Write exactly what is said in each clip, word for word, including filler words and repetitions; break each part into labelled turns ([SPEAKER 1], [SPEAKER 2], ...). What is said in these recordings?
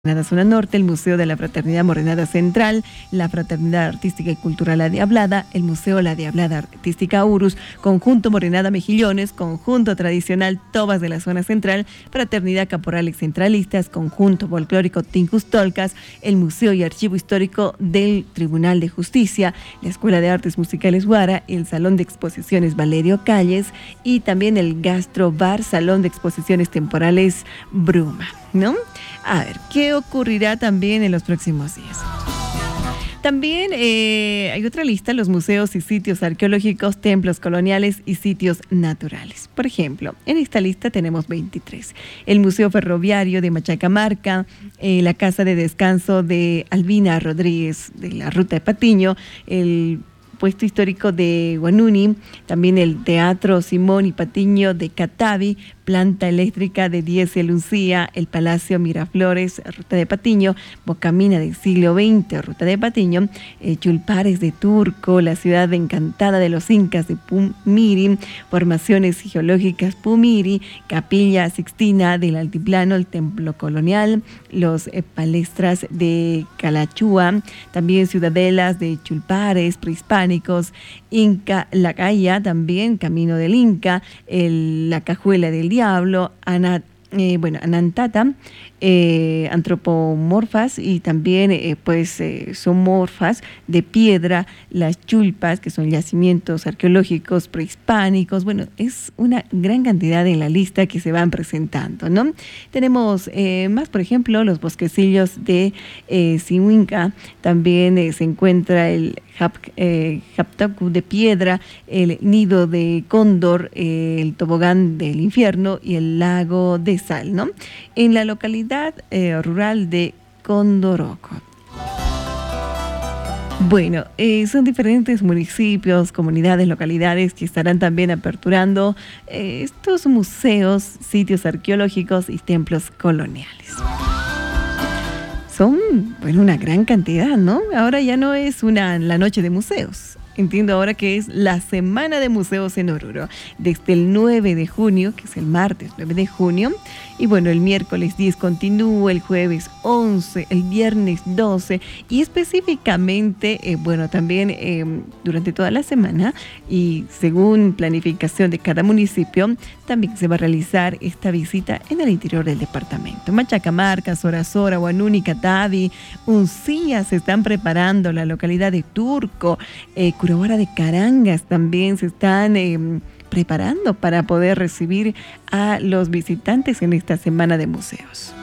[SPEAKER 1] Morenada Zona Norte, el Museo de la Fraternidad Morenada Central, la Fraternidad Artística y Cultural La Diablada, el Museo La Diablada Artística Urus, Conjunto Morenada Mejillones, Conjunto Tradicional Tobas de la Zona Central, Fraternidad Caporales Centralistas, Conjunto Folclórico Tincustolcas, el Museo y Archivo Histórico del Tribunal de Justicia, la Escuela de Artes Musicales Guara, el Salón de Exposiciones Valerio Calles y también el Gastro Bar, Salón de Exposiciones Temporales Bruma, ¿no? A ver, ¿qué ocurrirá también en los próximos días? También eh, hay otra lista, los museos y sitios arqueológicos, templos coloniales y sitios naturales. Por ejemplo, en esta lista tenemos veintitrés. El Museo Ferroviario de Machacamarca, eh, la Casa de Descanso de Albina Rodríguez de la Ruta de Patiño, el Puesto Histórico de Guanuni, también el Teatro Simón y Patiño de Catavi, Planta Eléctrica de Diese Lucía, el Palacio Miraflores, Ruta de Patiño, Bocamina del siglo veinte, Ruta de Patiño, eh, Chulpares de Turco, la ciudad encantada de los incas de Pumiri, formaciones geológicas Pumiri, Capilla Sixtina del Altiplano, el Templo Colonial, los eh, palestras de Calachúa, también ciudadelas de Chulpares, prehispánicos, Inca La Calla, también Camino del Inca, el, la Cajuela del Diablo, Ana, eh, bueno, Anantata, eh, antropomorfas y también eh, pues eh, zoomorfas de piedra, las chulpas, que son yacimientos arqueológicos prehispánicos. Bueno, es una gran cantidad en la lista que se van presentando, ¿no? Tenemos eh, más, por ejemplo, los bosquecillos de eh, Sihuinca, también eh, se encuentra el Jap, eh, Japtaku de piedra, el nido de cóndor, eh, el tobogán del infierno y el lago de sal, ¿no? En la localidad eh, rural de Condoroco. Bueno, eh, son diferentes municipios, comunidades, localidades que estarán también aperturando eh, estos museos, sitios arqueológicos y templos coloniales. Son, bueno, una gran cantidad, ¿no? Ahora ya no es una la noche de museos. Entiendo ahora que es la Semana de Museos en Oruro, desde el nueve de junio, que es el martes nueve de junio, y bueno, el miércoles diez continúa, el jueves once, el viernes doce, y específicamente, eh, bueno, también eh, durante toda la semana, y según planificación de cada municipio, también se va a realizar esta visita en el interior del departamento. Machacamarca, Sorasora, Guanuni, Catavi, Uncía se están preparando, la localidad de Turco, eh, Curahuara de Carangas también se están eh, preparando para poder recibir a los visitantes en esta semana de museos.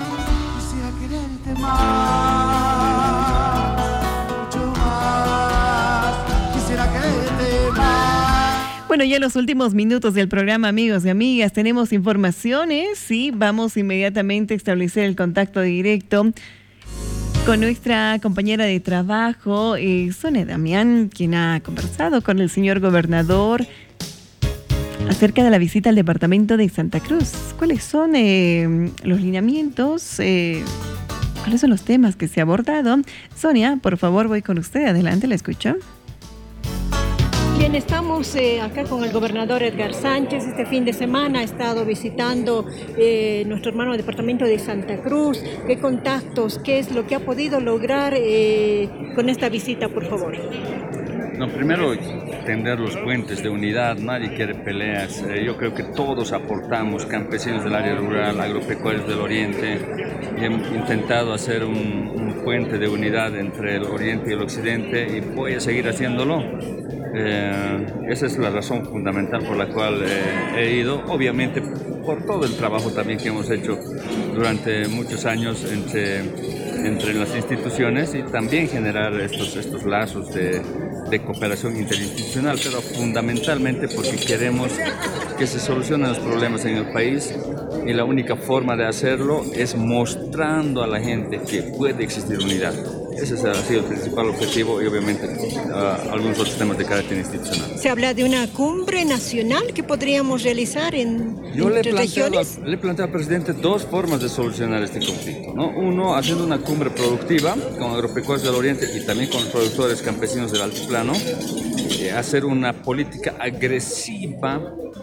[SPEAKER 1] Bueno, ya en los últimos minutos del programa, amigos y amigas, tenemos informaciones y vamos inmediatamente a establecer el contacto directo con nuestra compañera de trabajo, eh, Sonia Damián, quien ha conversado con el señor gobernador acerca de la visita al departamento de Santa Cruz. ¿Cuáles son eh, los lineamientos? Eh, ¿Cuáles son los temas que se ha abordado? Sonia, por favor, voy con usted. Adelante, la escucho.
[SPEAKER 2] Bien, estamos eh, acá con el gobernador Edgar Sánchez. Este fin de semana ha estado visitando eh, nuestro hermano departamento de Santa Cruz. ¿Qué contactos, qué es lo que ha podido lograr eh, con esta visita, por favor?
[SPEAKER 3] No, primero, tender los puentes de unidad, nadie quiere peleas. Eh, yo creo que todos aportamos, campesinos del área rural, agropecuarios del oriente, y hemos intentado hacer un, un puente de unidad entre el oriente y el occidente y voy a seguir haciéndolo. Eh, esa es la razón fundamental por la cual eh, he ido, obviamente por todo el trabajo también que hemos hecho durante muchos años entre, entre las instituciones y también generar estos, estos lazos de, de cooperación interinstitucional, pero fundamentalmente porque queremos que se solucionen los problemas en el país y la única forma de hacerlo es mostrando a la gente que puede existir unidad. Ese ha sido el principal objetivo y obviamente uh, algunos otros temas de carácter institucional.
[SPEAKER 2] Se habla de una cumbre nacional que podríamos realizar en
[SPEAKER 3] Yo le he,
[SPEAKER 2] regiones.
[SPEAKER 3] le he planteado al presidente dos formas de solucionar este conflicto, ¿no? Uno, haciendo una cumbre productiva con agropecuarios del oriente y también con productores campesinos del altiplano, eh, hacer una política agresiva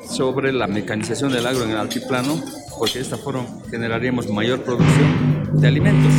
[SPEAKER 3] sobre la mecanización del agro en el altiplano, porque de esta forma generaríamos mayor producción de alimentos.